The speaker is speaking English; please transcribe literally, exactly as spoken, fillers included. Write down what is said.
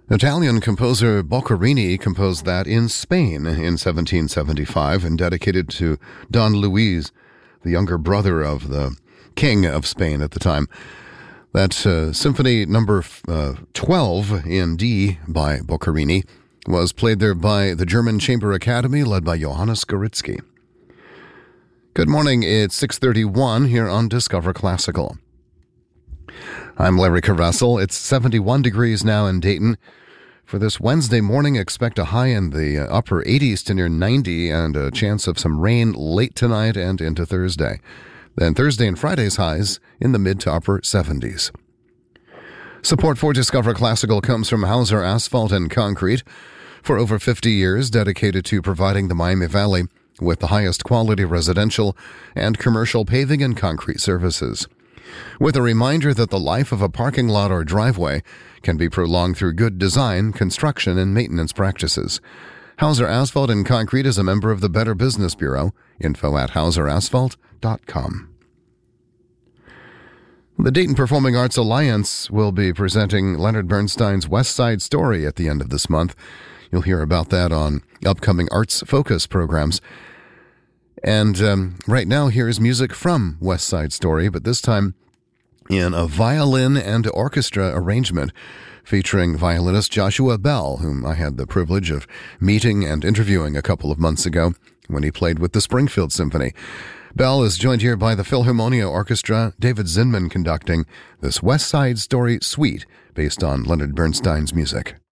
Italian composer Boccherini composed that in Spain in seventeen seventy-five and dedicated to Don Luis, the younger brother of the king of Spain at the time. That uh, symphony number uh, twelve in D by Boccherini was played there by the German Chamber Academy led by Johannes Goritzky. Good morning, it's six thirty-one here on Discover Classical. I'm Larry Caressel. It's seventy-one degrees now in Dayton. For this Wednesday morning, expect a high in the upper eighties to near ninety and a chance of some rain late tonight and into Thursday. Then Thursday and Friday's highs in the mid to upper seventies. Support for Discover Classical comes from Hauser Asphalt and Concrete. For over fifty years, dedicated to providing the Miami Valley with the highest quality residential and commercial paving and concrete services. With a reminder that the life of a parking lot or driveway can be prolonged through good design, construction, and maintenance practices. Hauser Asphalt and Concrete is a member of the Better Business Bureau. Info at hauser asphalt dot com. The Dayton Performing Arts Alliance will be presenting Leonard Bernstein's West Side Story at the end of this month. You'll hear about that on upcoming Arts Focus programs. And um, right now, here's music from West Side Story, but this time in a violin and orchestra arrangement featuring violinist Joshua Bell, whom I had the privilege of meeting and interviewing a couple of months ago when he played with the Springfield Symphony. Bell is joined here by the Philharmonia Orchestra, David Zinman conducting this West Side Story Suite based on Leonard Bernstein's music.